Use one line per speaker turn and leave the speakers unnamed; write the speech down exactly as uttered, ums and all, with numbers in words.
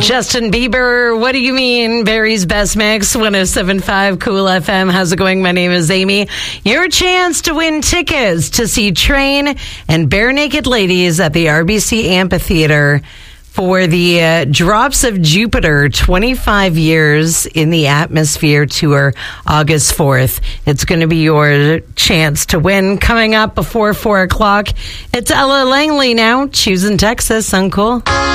Justin Bieber, what do you mean? Barry's Best Mix, one oh seven point five Cool F M. How's it going? My name is Amy. Your chance to win tickets to see Train and Bare Naked Ladies at the R B C Amphitheater for the uh, Drops of Jupiter twenty-five years in the Atmosphere tour, August fourth. It's going to be your chance to win. Coming up before four o'clock, it's Ella Langley now, choosing Texas. Uncool.